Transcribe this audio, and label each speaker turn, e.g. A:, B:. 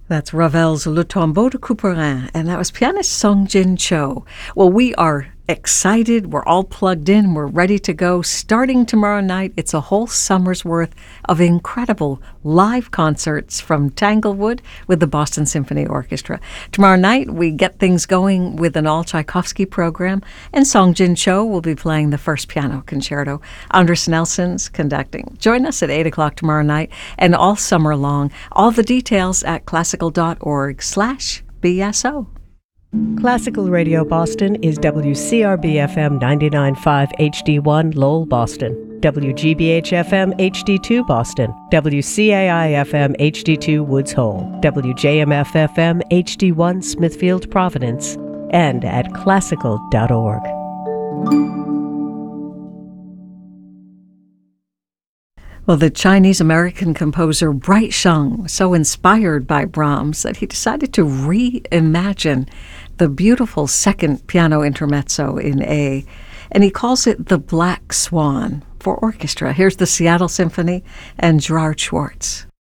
A: That's Ravel's Le Tombeau de Couperin, and that was pianist Song Jin Cho. Well, we are excited. We're all plugged in. We're ready to go. Starting tomorrow night, it's a whole summer's worth of incredible live concerts from Tanglewood with the Boston Symphony Orchestra. Tomorrow night, we get things going with an all-Tchaikovsky program, and Song Jin Cho will be playing the first piano concerto. Andres Nelson's conducting. Join us at 8 o'clock tomorrow night and all summer long. All the details at classical.org/BSO.
B: Classical Radio Boston is WCRB-FM 99.5 HD1 Lowell, Boston, WGBH-FM HD2 Boston, WCAI-FM HD2 Woods Hole, WJMF-FM HD1 Smithfield, Providence, and at classical.org.
A: Well, the Chinese-American composer Bright Sheng was so inspired by Brahms that he decided to reimagine the beautiful second piano intermezzo in A, and he calls it The Black Swan for orchestra. Here's the Seattle Symphony and Gerard Schwartz.